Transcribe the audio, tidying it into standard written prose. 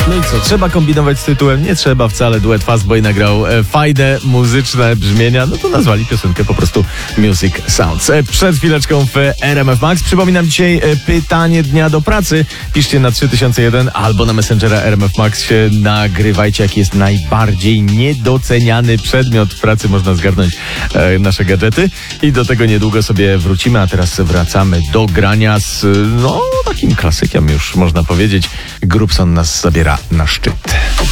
No i co, trzeba kombinować z tytułem? Nie trzeba wcale. Duet Fastboy nagrał fajne, muzyczne brzmienia. No to nazwali piosenkę po prostu Music Sounds. Przed chwileczką w RMF Max. Przypominam dzisiaj pytanie dnia do pracy. Piszcie na 3001 albo na Messengera RMF Max się nagrywajcie, jaki jest najbardziej niedoceniany przedmiot w pracy. Można zgarnąć nasze gadżety i do tego niedługo sobie wrócimy, a teraz wracamy do grania z takim klasykiem już można powiedzieć. Grupson nas zabiera na szczyt.